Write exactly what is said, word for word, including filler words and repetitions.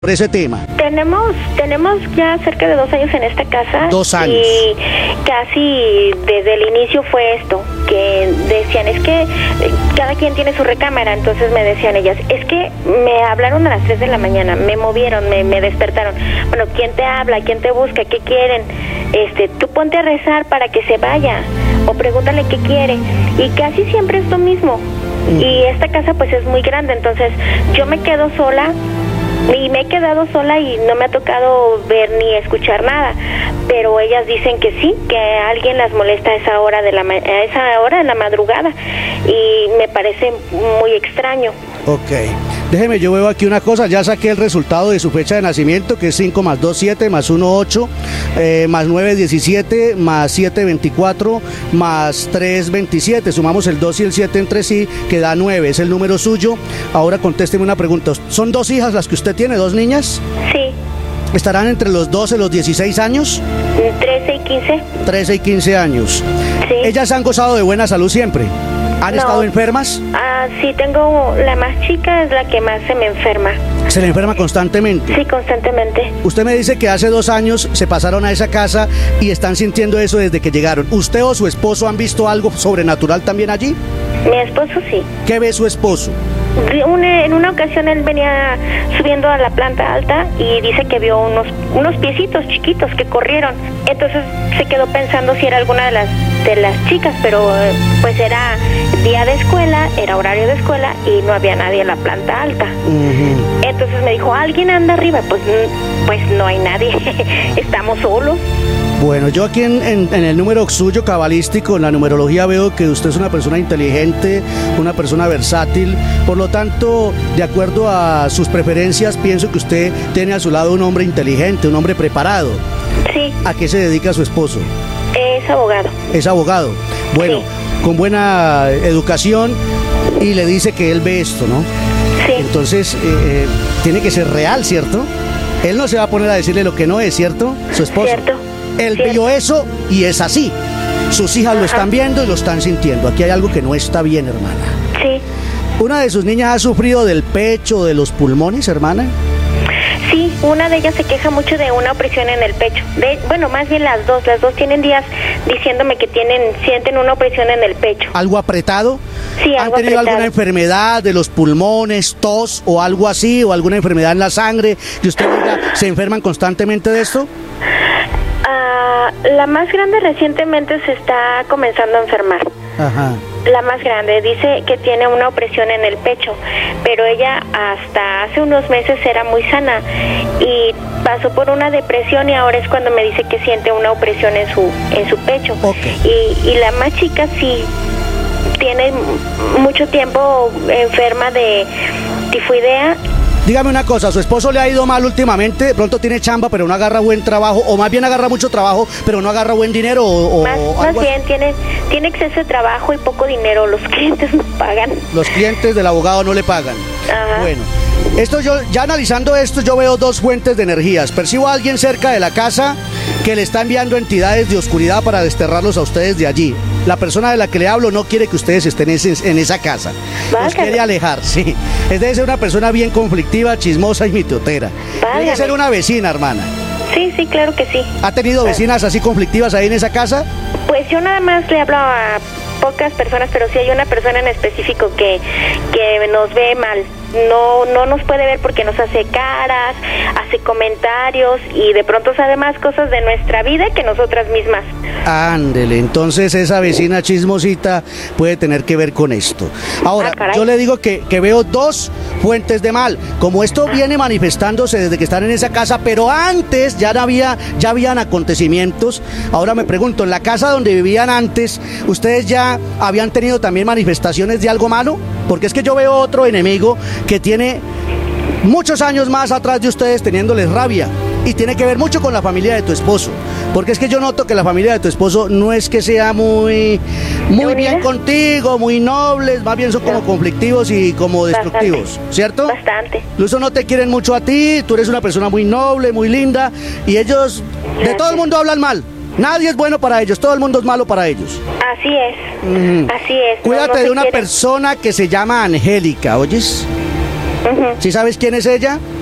por ese tema? Tenemos, tenemos ya cerca de dos años en esta casa. Dos años. Y casi desde el inicio fue esto, que decían, es que cada quien tiene su recámara, entonces me decían ellas, es que me hablaron a las tres de la mañana, me movieron, me, me despertaron. Bueno, ¿quién te habla? ¿Quién te busca? ¿Qué quieren? Este, tú ponte a rezar para que se vaya, o pregúntale qué quiere. Y casi siempre es lo mismo. Mm. Y esta casa pues es muy grande, entonces yo me quedo sola. Y me he quedado sola y no me ha tocado ver ni escuchar nada, pero ellas dicen que sí, que alguien las molesta a esa hora de la ma- a esa hora de la madrugada, y me parece muy extraño. Ok, déjeme, yo veo aquí una cosa, ya saqué el resultado de su fecha de nacimiento, que es cinco más dos, siete, más uno, ocho, eh, más nueve, diecisiete, más siete, veinticuatro, más tres, veintisiete, sumamos el dos y el siete entre sí, que da nueve, es el número suyo. Ahora contésteme una pregunta, ¿son dos hijas las que usted tiene, dos niñas? Sí. ¿Estarán entre los doce y los dieciséis años? trece y quince. trece y quince años. Sí. ¿Ellas han gozado de buena salud siempre? ¿Han No. estado enfermas? Ah, sí, tengo, la más chica es la que más se me enferma. ¿Se le enferma constantemente? Sí, constantemente. Usted me dice que hace dos años se pasaron a esa casa y están sintiendo eso desde que llegaron. ¿Usted o su esposo han visto algo sobrenatural también allí? Mi esposo sí. ¿Qué ve su esposo? Una, en una ocasión él venía subiendo a la planta alta y dice que vio unos unos piecitos chiquitos que corrieron. Entonces se quedó pensando si era alguna de las de las chicas, pero pues era día de escuela, era horario de escuela y no había nadie en la planta alta. Uh-huh. Entonces me dijo, ¿alguien anda arriba? Pues, pues no hay nadie, estamos solos. Bueno, yo aquí en, en, en el número suyo cabalístico, en la numerología, veo que usted es una persona inteligente, una persona versátil. Por lo tanto, de acuerdo a sus preferencias, pienso que usted tiene a su lado un hombre inteligente, un hombre preparado. Sí. ¿A qué se dedica su esposo? Es abogado. Es abogado. Bueno, sí. Con buena educación, y le dice que él ve esto, ¿no? Sí. Entonces, eh, tiene que ser real, ¿cierto? Él no se va a poner a decirle lo que no es, ¿cierto? Su esposo. Cierto. Él Cierto. vio eso y es así. Sus hijas Ajá. lo están viendo y lo están sintiendo. Aquí hay algo que no está bien, hermana. Sí. ¿Una de sus niñas ha sufrido del pecho, de los pulmones, hermana? Sí, una de ellas se queja mucho de una opresión en el pecho. De, bueno, más bien las dos. Las dos tienen días diciéndome que tienen, sienten una opresión en el pecho. ¿Algo apretado? Sí, algo ¿Han tenido apretado. alguna enfermedad de los pulmones, tos o algo así, o alguna enfermedad en la sangre? ¿Y usted diga, se enferman constantemente de esto? Uh, la más grande recientemente se está comenzando a enfermar. Ajá. La más grande dice que tiene una opresión en el pecho, pero ella hasta hace unos meses era muy sana y pasó por una depresión y ahora es cuando me dice que siente una opresión en su en su pecho. Okay. Y, y la más chica sí tiene mucho tiempo enferma de tifoidea. Dígame una cosa, ¿su esposo le ha ido mal últimamente? De pronto tiene chamba, pero no agarra buen trabajo, o más bien agarra mucho trabajo, pero no agarra buen dinero, o, o más, o más algo bien así. tiene tiene exceso de trabajo y poco dinero. Los clientes no pagan. Los clientes del abogado no le pagan. Ajá. Bueno, esto yo, ya analizando esto, yo veo dos fuentes de energías. Percibo a alguien cerca de la casa que le está enviando entidades de oscuridad para desterrarlos a ustedes de allí. La persona de la que le hablo no quiere que ustedes estén en, ese, en esa casa. Los quiere alejar, sí. Es de ser una persona bien conflictiva, chismosa y mitotera. Tiene que ser una vecina, hermana. Sí, sí, claro que sí. ¿Ha tenido vecinas así conflictivas ahí en esa casa? Pues yo nada más le hablo a pocas personas, pero sí hay una persona en específico que, que nos ve mal. No, no nos puede ver porque nos hace caras, hace comentarios y de pronto sabe más cosas de nuestra vida que nosotras mismas. Ándele, entonces esa vecina chismosita puede tener que ver con esto. Ahora, Ah, yo le digo que, que veo dos fuentes de mal. Como esto viene manifestándose desde que están en esa casa, pero antes ya no había, ya habían acontecimientos. Ahora me pregunto, ¿en la casa donde vivían antes, ustedes ya habían tenido también manifestaciones de algo malo? Porque es que yo veo otro enemigo que tiene muchos años más atrás de ustedes teniéndoles rabia. Y tiene que ver mucho con la familia de tu esposo. Porque es que yo noto que la familia de tu esposo no es que sea muy, muy bien contigo, muy nobles, más bien son como conflictivos y como destructivos, Bastante. ¿cierto? Bastante. Incluso no te quieren mucho a ti, tú eres una persona muy noble, muy linda, y ellos de todo el mundo hablan mal. Nadie es bueno para ellos, todo el mundo es malo para ellos. Así es, Mm. así es. Cuídate No, no de se una quieren. persona que se llama Angélica, ¿oyes? Ujú. ¿Sí sabes quién es ella?